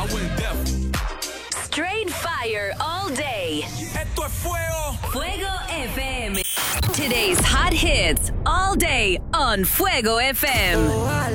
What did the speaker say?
went deaf. Straight fire all day. Esto es fuego. Fuego FM. Today's hot hits all day on Fuego FM.